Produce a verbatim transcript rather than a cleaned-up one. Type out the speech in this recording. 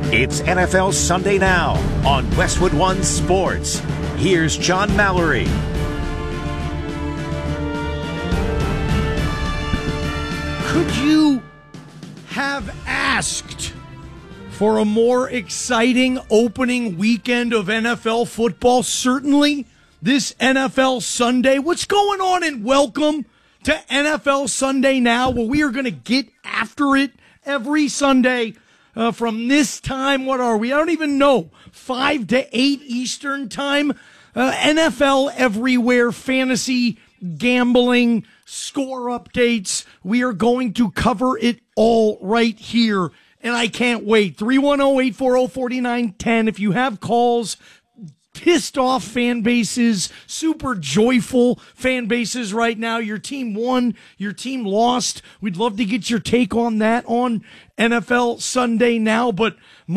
It's N F L Sunday Now on Westwood One Sports. Here's John Mallory. Could you have asked for a more exciting opening weekend of N F L football? Certainly this N F L Sunday. What's going on? And welcome to N F L Sunday Now, where we are going to get after it every Sunday uh, from this time. What are we? I don't even know. five to eight Eastern time. Uh, N F L everywhere, fantasy, gambling, score updates. We are going to cover it all right here, and I can't wait. three one zero, eight four zero, four nine one zero. If you have calls, pissed off fan bases, super joyful fan bases right now. Your team won, your team lost. We'd love to get your take on that on N F L Sunday Now, but